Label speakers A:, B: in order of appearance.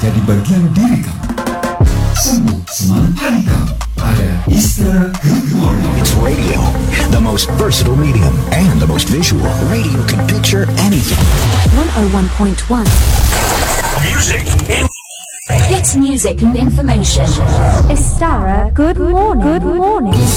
A: jadi bagian diri kamu. Sembuh semalam hari kamu. Ada Istana Good Morning.
B: It's radio, the most versatile medium and the most visual. Radio can picture anything.
C: 101.1
D: Music.
C: Hits music and information. Istara Good Morning. Good morning.